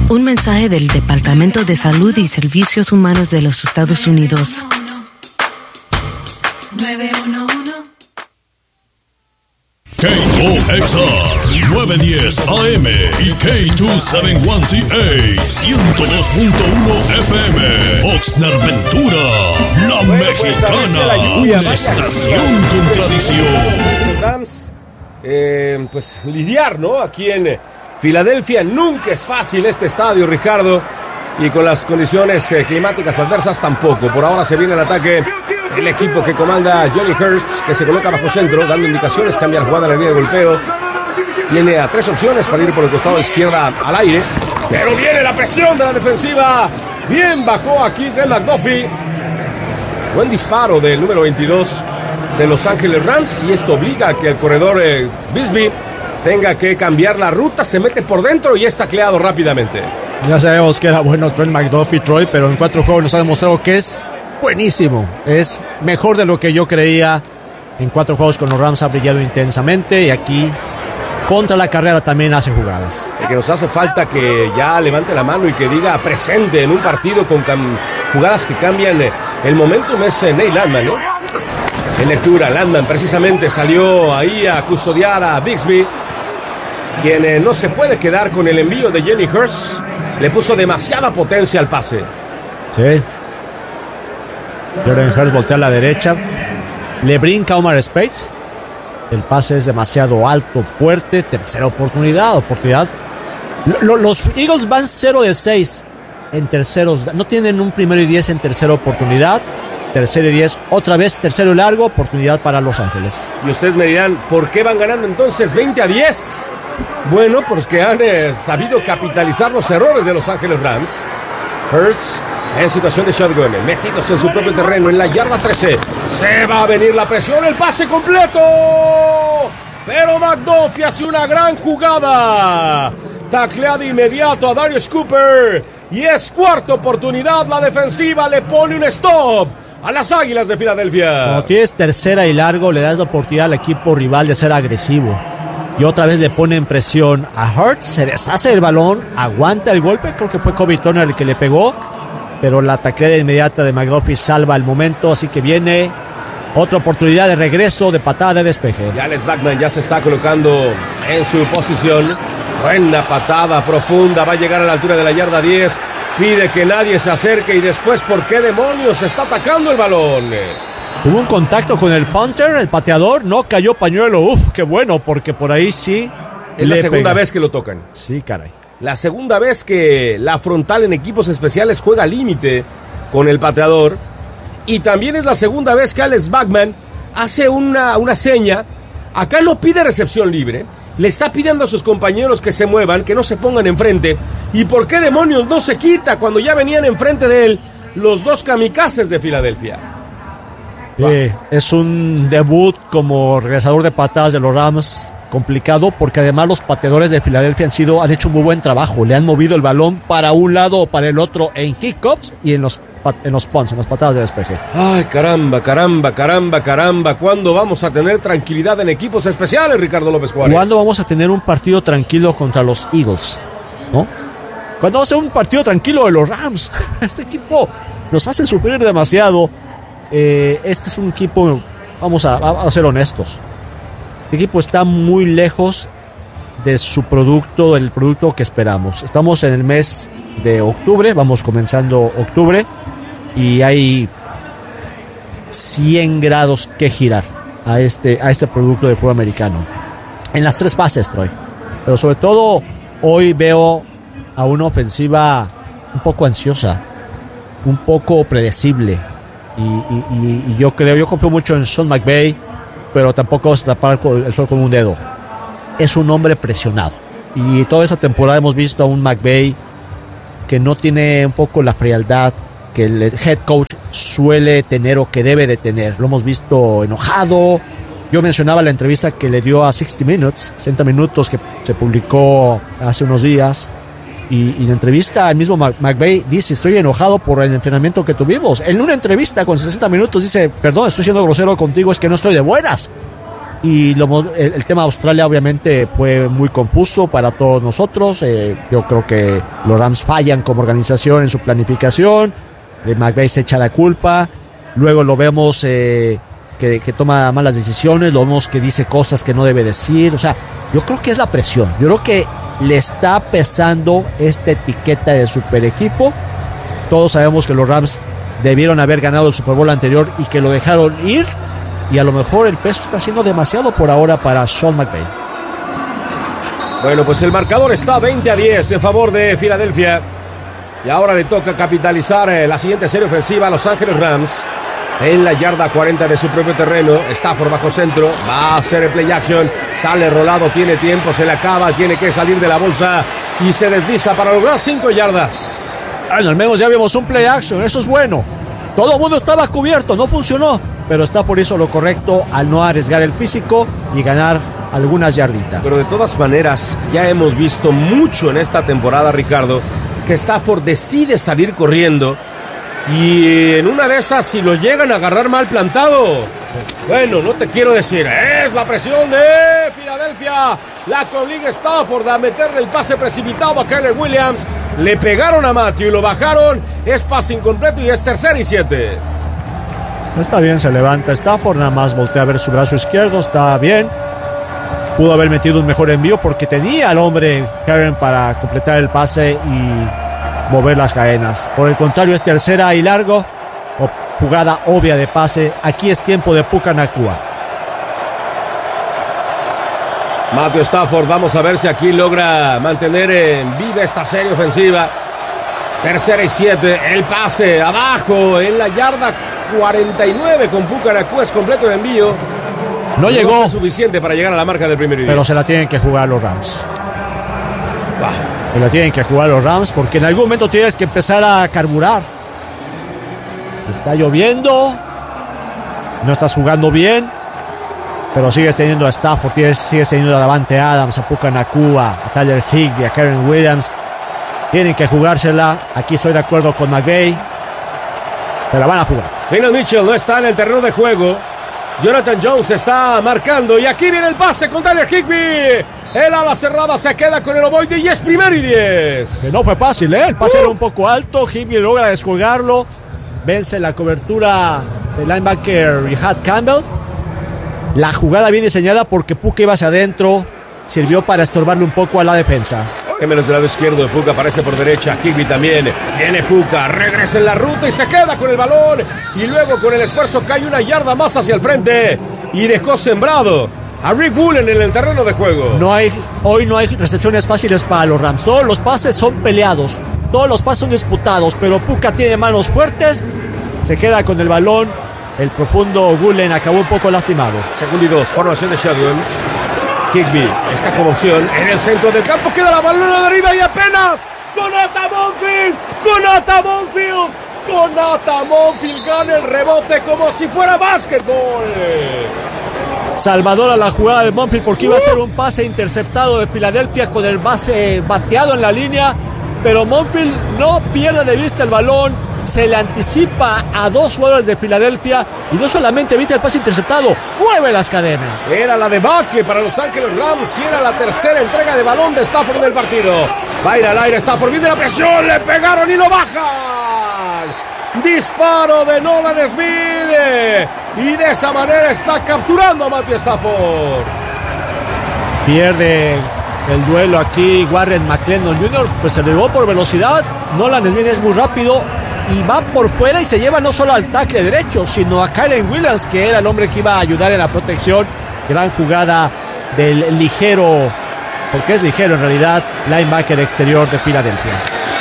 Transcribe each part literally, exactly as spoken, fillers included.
Un mensaje del Departamento de Salud y Servicios Humanos de los Estados Unidos. nueve uno uno. K O X R nueve diez A M y K doscientos setenta y uno C A ciento dos punto uno F M. Oxnard Ventura, la bueno, mexicana, pues, una vaya estación con tradición. Rams, eh, pues lidiar, ¿no? Aquí en Filadelfia nunca es fácil este estadio, Ricardo, y con las condiciones eh, climáticas adversas tampoco. Por ahora se viene el ataque. El equipo que comanda Johnny Hurts, que se coloca bajo centro, dando indicaciones, cambia la jugada a la línea de golpeo. Tiene a tres opciones para ir por el costado de izquierda al aire. Pero viene la presión de la defensiva. Bien bajó aquí Trent McDuffie. Buen disparo del número veintidós de Los Ángeles Rams. Y esto obliga a que el corredor eh, Bisbee tenga que cambiar la ruta. Se mete por dentro y es tacleado rápidamente. Ya sabemos que era bueno Trent McDuffie, Troy, pero en cuatro juegos nos ha demostrado que es buenísimo. Es mejor de lo que yo creía. En cuatro juegos con los Rams ha brillado intensamente y aquí contra la carrera también hace jugadas. El que nos hace falta que ya levante la mano y que diga presente en un partido con cam- jugadas que cambian el momentum es eh, Nate Landman, ¿no? En lectura, Landman precisamente salió ahí a custodiar a Bigsby, quien eh, no se puede quedar con el envío de Johnny Hurts. Le puso demasiada potencia al pase. Sí. Jordan Hurts voltea a la derecha. Le brinca a Omar Speights. El pase es demasiado alto, fuerte. Tercera oportunidad, oportunidad. Lo, los Eagles van cero de seis en terceros. No tienen un primero y diez en tercera oportunidad. Tercero y diez, otra vez tercero y largo, oportunidad para Los Ángeles. Y ustedes me dirán, ¿por qué van ganando entonces veinte a diez? Bueno, porque han eh, sabido capitalizar los errores de Los Ángeles Rams. Hurts en situación de shotgun, metidos en su propio terreno en la yarda trece. Se va a venir la presión, el pase completo. Pero McDuffie hace una gran jugada. Taclea de inmediato a Darius Cooper. Y es cuarta oportunidad, la defensiva le pone un stop a las Águilas de Filadelfia. Cuando tienes tercera y largo, le das la oportunidad al equipo rival de ser agresivo. Y otra vez le ponen presión a Hurts, se deshace el balón, aguanta el golpe, creo que fue Kobe Turner el que le pegó, pero la taclea inmediata de McDuffie salva el momento, así que viene otra oportunidad de regreso, de patada de despeje. Y Alex Bachman ya se está colocando en su posición. Buena patada profunda, va a llegar a la altura de la yarda diez, pide que nadie se acerque y después, ¿por qué demonios se está atacando el balón? Hubo un contacto con el punter, el pateador, no cayó pañuelo. Uf, qué bueno, porque por ahí sí. Es la segunda vez que lo tocan. Sí, caray. La segunda vez que la frontal en equipos especiales juega límite con el pateador. Y también es la segunda vez que Alex Bachman hace una, una seña. Acá no pide recepción libre. Le está pidiendo a sus compañeros que se muevan, que no se pongan enfrente. ¿Y por qué demonios no se quita cuando ya venían enfrente de él los dos kamikazes de Filadelfia? Sí, es un debut como regresador de patadas de los Rams complicado porque además los pateadores de Filadelfia han sido han hecho un muy buen trabajo. Le han movido el balón para un lado o para el otro en kickoffs y en los en los punts, en las patadas de despeje. Ay, caramba, caramba, caramba, caramba. ¿Cuándo vamos a tener tranquilidad en equipos especiales, Ricardo López Juárez? ¿Cuándo vamos a tener un partido tranquilo contra los Eagles? ¿No? ¿Cuándo va a ser un partido tranquilo de los Rams? Este equipo nos hace sufrir demasiado. Eh, este es un equipo, vamos a, a ser honestos, el equipo está muy lejos de su producto, del producto que esperamos. Estamos en el mes de octubre, vamos comenzando octubre y hay cien grados que girar a este, a este producto del fútbol americano en las tres fases, Troy. Pero sobre todo hoy veo a una ofensiva un poco ansiosa, un poco predecible. Y, y, y yo creo, yo confío mucho en Sean McVay, pero tampoco vamos a tapar el sol con un dedo. Es un hombre presionado. Y toda esa temporada hemos visto a un McVay que no tiene un poco la frialdad que el head coach suele tener o que debe de tener. Lo hemos visto enojado. Yo mencionaba la entrevista que le dio a sesenta Minutes, sesenta minutos, que se publicó hace unos días. Y, y en la entrevista el mismo McVay dice: estoy enojado por el entrenamiento que tuvimos. En una entrevista con sesenta minutos dice: perdón, estoy siendo grosero contigo, es que no estoy de buenas. Y lo, el, el tema Australia obviamente fue muy confuso para todos nosotros. Eh, yo creo que los Rams fallan como organización en su planificación. Eh, McVay se echa la culpa. Luego lo vemos eh, que, que toma malas decisiones. Lo vemos que dice cosas que no debe decir. O sea, yo creo que es la presión. Yo creo que le está pesando esta etiqueta de super equipo. Todos sabemos que los Rams debieron haber ganado el Super Bowl anterior y que lo dejaron ir. Y a lo mejor el peso está siendo demasiado por ahora para Sean McVay. Bueno, pues el marcador está veinte a diez en favor de Filadelfia. Y ahora le toca capitalizar eh, la siguiente serie ofensiva a Los Ángeles Rams. En la yarda cuarenta de su propio terreno. Stafford bajo centro. Va a hacer el play action. Sale rolado, tiene tiempo, se le acaba. Tiene que salir de la bolsa. Y se desliza para lograr cinco yardas. Bueno, al menos ya vimos un play action. Eso es bueno. Todo el mundo estaba cubierto, no funcionó. Pero Stafford hizo lo correcto al no arriesgar el físico y ganar algunas yarditas. Pero de todas maneras, ya hemos visto mucho en esta temporada, Ricardo, que Stafford decide salir corriendo y en una de esas, si lo llegan a agarrar mal plantado, bueno, no te quiero decir, es la presión de Filadelfia, la que obliga a Stafford a meterle el pase precipitado a Kyler Williams. Le pegaron a Matthew y lo bajaron, es pase incompleto y es tercera y siete. Está bien, se levanta Stafford, nada más voltea a ver su brazo izquierdo, está bien. Pudo haber metido un mejor envío porque tenía al hombre Karen para completar el pase y mover las cadenas. Por el contrario, es tercera y largo, o jugada obvia de pase. Aquí es tiempo de Puka Nacua. Matthew Stafford, vamos a ver si aquí logra mantener en viva esta serie ofensiva. Tercera y siete, el pase abajo en la yarda cuarenta y nueve con Puka Nacua, es completo de envío. No llegó. No suficiente para llegar a la marca del primer video. Pero se la tienen que jugar los Rams. Wow. Se la tienen que jugar los Rams porque en algún momento tienes que empezar a carburar. Está lloviendo. No estás jugando bien. Pero sigues teniendo a Stafford, sigues teniendo a Davante Adams, a Puka Nacua, a Tyler Higbee, a Karen Williams. Tienen que jugársela. Aquí estoy de acuerdo con McVay. Pero la van a jugar. Quinton Mitchell no está en el terreno de juego. Jonathan Jones está marcando y aquí viene el pase con Tyler Higbee. El ala cerrada se queda con el ovoide y es primero y diez. Que no fue fácil, ¿eh? El pase uh. era un poco alto. Higbee logra descolgarlo. Vence la cobertura del linebacker Rihad Campbell. La jugada bien diseñada porque Puka iba hacia adentro. Sirvió para estorbarle un poco a la defensa. Que menos del lado izquierdo de Puka, aparece por derecha. Higbee también. Viene Puka, regresa en la ruta y se queda con el balón. Y luego con el esfuerzo cae una yarda más hacia el frente. Y dejó sembrado a Rick Woolen en el terreno de juego. No hay, hoy no hay recepciones fáciles para los Rams. Todos los pases son peleados. Todos los pases son disputados. Pero Puka tiene manos fuertes. Se queda con el balón. El profundo Woolen acabó un poco lastimado. Segundo y dos, formación de shotgun. Higbee está como opción en el centro del campo, queda la balona de arriba y apenas Konata Monfield, Konata Monfield, Konata Monfield gana el rebote como si fuera básquetbol. Salvador a la jugada de Monfield porque iba a ser un pase interceptado de Filadelfia con el base bateado en la línea, pero Monfield no pierde de vista el balón. Se le anticipa a dos jugadores de Filadelfia y no solamente evita el pase interceptado, mueve las cadenas. Era la debacle para Los Ángeles Rams y era la tercera entrega de balón de Stafford en el partido. Va a ir al aire Stafford, viene la presión, le pegaron y lo bajan. Disparo de Nolan Smith y de esa manera está capturando a Matthew Stafford. Pierde el duelo aquí Warren McClendon junior, pues se llevó por velocidad. Nolan Smith es muy rápido y va por fuera y se lleva no solo al tackle derecho, sino a Kyren Williams, que era el hombre que iba a ayudar en la protección. Gran jugada del ligero, porque es ligero en realidad, linebacker exterior de Filadelfia.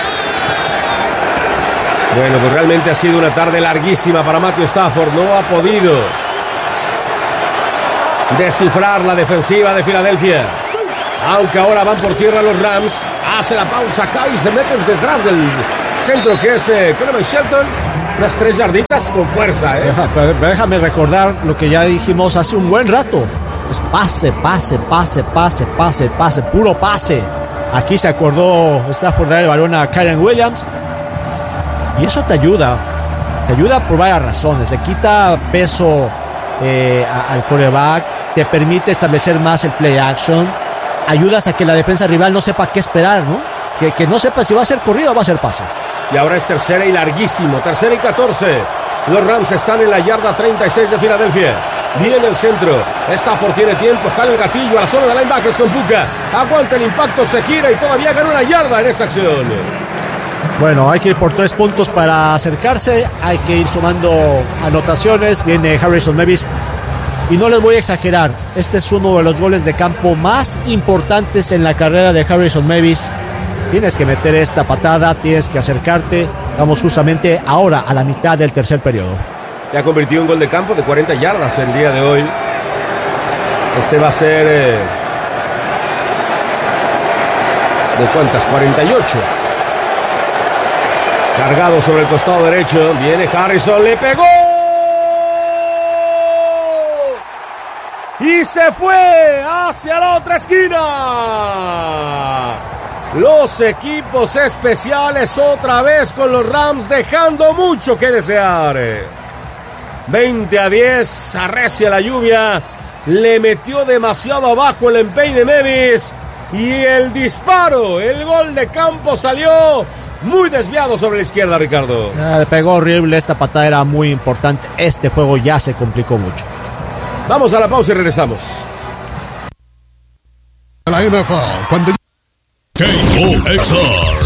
Bueno, pues realmente ha sido una tarde larguísima para Matthew Stafford. No ha podido descifrar la defensiva de Filadelfia. Aunque ahora van por tierra los Rams. Hace la pausa acá y se meten detrás del centro que es eh, Coleman Shelton. Unas tres yarditas con fuerza, ¿eh? Deja, déjame recordar lo que ya dijimos hace un buen rato. Es pase, pase, pase, pase, pase, pase, puro pase. Aquí se acordó Stafford dar el balón a Kyren Williams. Y eso te ayuda. Te ayuda por varias razones. Le quita peso eh, a, al quarterback, te permite establecer más el play action, ayudas a que la defensa rival no sepa qué esperar, ¿no? Que, que no sepa si va a ser corrido o va a ser pase. Y ahora es tercera y larguísimo, tercera y catorce. Los Rams están en la yarda treinta y seis de Filadelfia. Viene el centro. Stafford tiene tiempo. Jala el gatillo a la zona de linebackers con Puka. Aguanta el impacto, se gira y todavía gana una yarda en esa acción. Bueno, hay que ir por tres puntos para acercarse. Hay que ir sumando anotaciones. Viene Harrison Mevis. Y no les voy a exagerar. Este es uno de los goles de campo más importantes en la carrera de Harrison Mevis. Tienes que meter esta patada, tienes que acercarte. Vamos justamente ahora a la mitad del tercer periodo. Ya convirtió un gol de campo de cuarenta yardas el día de hoy. Este va a ser... Eh, ¿de cuántas? cuarenta y ocho. Cargado sobre el costado derecho. Viene Harrison, le pegó. Y se fue hacia la otra esquina. Los equipos especiales otra vez con los Rams dejando mucho que desear. veinte a diez, arrecia la lluvia, le metió demasiado abajo el empeine Mevis y el disparo, el gol de campo salió muy desviado sobre la izquierda, Ricardo. Ah, le pegó horrible, esta patada era muy importante, este juego ya se complicó mucho. Vamos a la pausa y regresamos. La N F L, cuando... K O X R